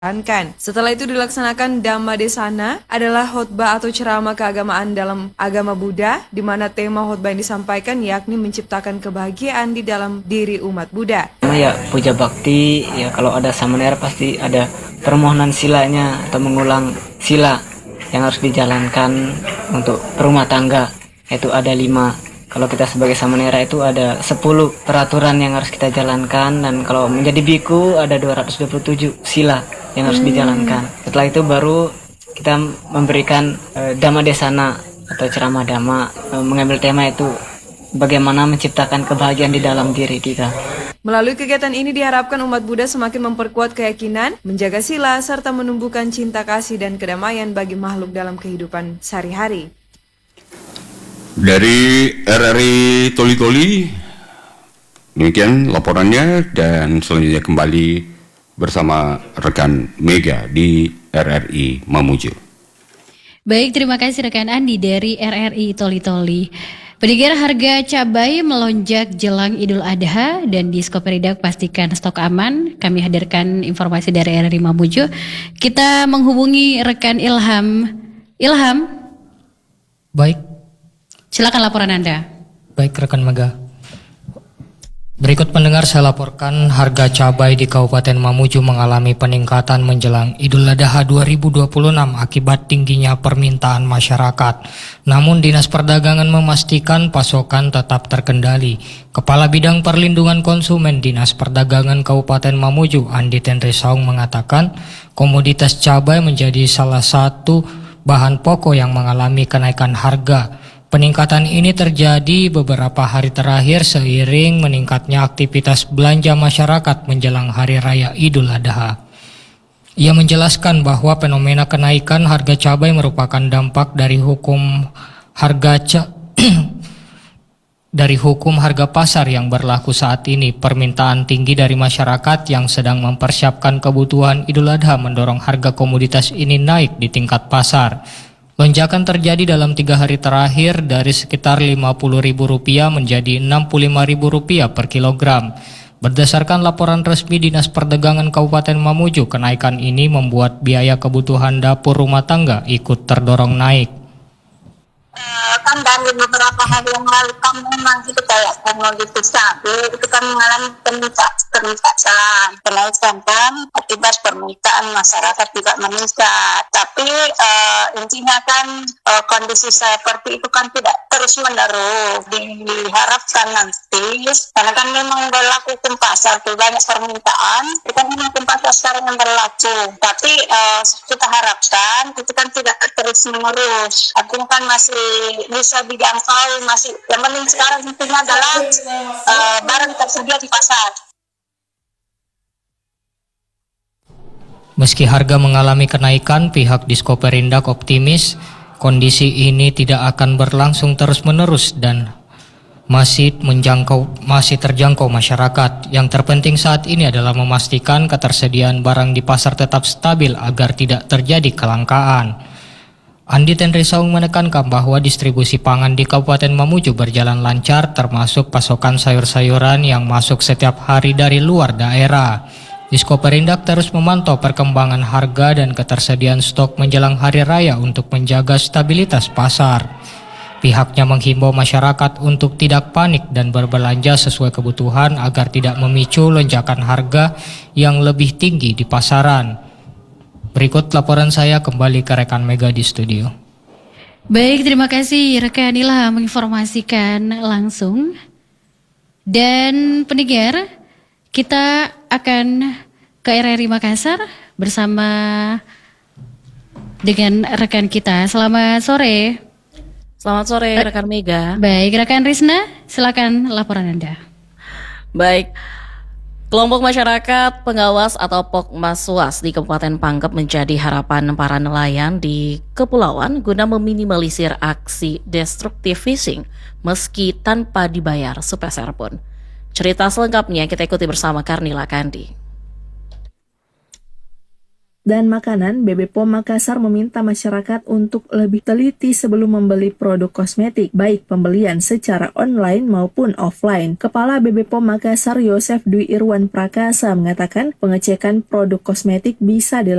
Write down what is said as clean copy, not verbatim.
Setelah itu dilaksanakan Dhamma Desana adalah khotbah atau ceramah keagamaan dalam agama Buddha, di mana tema khotbah yang disampaikan yakni menciptakan kebahagiaan di dalam diri umat Buddha. Ya, puja bakti, ya kalau ada samanera pasti ada permohonan silanya atau mengulang sila yang harus dijalankan untuk berumah tangga, yaitu ada 5. Kalau kita sebagai samanera itu ada 10 peraturan yang harus kita jalankan, dan kalau menjadi biku ada 227 sila yang harus dijalankan. Setelah itu baru kita memberikan Dhamma Desana atau ceramah Dhamma, mengambil tema itu bagaimana menciptakan kebahagiaan di dalam diri kita. Melalui kegiatan ini diharapkan umat Buddha semakin memperkuat keyakinan, menjaga sila, serta menumbuhkan cinta kasih dan kedamaian bagi makhluk dalam kehidupan sehari-hari. Dari RRI Toli-Toli, demikian laporannya, dan selanjutnya kembali bersama rekan Mega di RRI Mamuju. Baik, terima kasih rekan Andi dari RRI Toli-Toli. Pendengar, harga cabai melonjak jelang Idul Adha dan di Skoperidak pastikan stok aman. Kami hadirkan informasi dari RRI Mamuju. Kita menghubungi rekan Ilham. Ilham. Baik. Silakan laporan Anda. Baik rekan Mega. Berikut pendengar saya laporkan harga cabai di Kabupaten Mamuju mengalami peningkatan menjelang Idul Adha 2026 akibat tingginya permintaan masyarakat. Namun Dinas Perdagangan memastikan pasokan tetap terkendali. Kepala Bidang Perlindungan Konsumen Dinas Perdagangan Kabupaten Mamuju, Andi Tenresaung, mengatakan komoditas cabai menjadi salah satu bahan pokok yang mengalami kenaikan harga. Peningkatan ini terjadi beberapa hari terakhir seiring meningkatnya aktivitas belanja masyarakat menjelang Hari Raya Idul Adha. Ia menjelaskan bahwa fenomena kenaikan harga cabai merupakan dampak dari hukum harga pasar yang berlaku saat ini. Permintaan tinggi dari masyarakat yang sedang mempersiapkan kebutuhan Idul Adha mendorong harga komoditas ini naik di tingkat pasar. Lonjakan terjadi dalam 3 hari terakhir dari sekitar Rp50.000 menjadi Rp65.000 per kilogram. Berdasarkan laporan resmi Dinas Perdagangan Kabupaten Mamuju, kenaikan ini membuat biaya kebutuhan dapur rumah tangga ikut terdorong naik. Kan dari beberapa hari yang lalu kan memang itu kayak komoditas cabai itu kan mengalami peningkatan kenaikan kan akibat permintaan masyarakat juga meningkat. Tapi intinya kan kondisi seperti itu kan tidak terus menerus, diharapkan nanti karena kan memang berlaku hukum pasar tuh, banyak permintaan itu kan memang hukum pasar sekarang yang berlaku. Tapi kita harapkan itu kan tidak terus menerus, artinya kan masih bisa dijangkau, masih yang penting sekarang intinya adalah barang tersedia di pasar. Meski harga mengalami kenaikan, pihak Diskoperindak optimis kondisi ini tidak akan berlangsung terus-menerus dan masih terjangkau masyarakat. Yang terpenting saat ini adalah memastikan ketersediaan barang di pasar tetap stabil agar tidak terjadi kelangkaan. Andi Tenresaung menekankan bahwa distribusi pangan di Kabupaten Mamuju berjalan lancar, termasuk pasokan sayur-sayuran yang masuk setiap hari dari luar daerah. Diskoperindak terus memantau perkembangan harga dan ketersediaan stok menjelang Hari Raya untuk menjaga stabilitas pasar. Pihaknya menghimbau masyarakat untuk tidak panik dan berbelanja sesuai kebutuhan agar tidak memicu lonjakan harga yang lebih tinggi di pasaran. Berikut laporan saya kembali ke rekan Mega di studio. Baik, terima kasih rekan Ilham menginformasikan langsung. Dan pendengar, kita akan ke RRI Makassar bersama dengan rekan kita. Selamat sore. Selamat sore rekan Mega. Baik, rekan Risna, silakan laporan Anda. Baik. Kelompok masyarakat pengawas atau Pokmaswas di Kabupaten Pangkep menjadi harapan para nelayan di kepulauan guna meminimalisir aksi destruktif fishing meski tanpa dibayar sepeser pun. Cerita selengkapnya kita ikuti bersama Karnila Kandi. dan makanan, BB POM Makassar meminta masyarakat untuk lebih teliti sebelum membeli produk kosmetik, baik pembelian secara online maupun offline. Kepala BB POM Makassar Yosef Dwi Irwan Prakasa mengatakan pengecekan produk kosmetik bisa dilakukan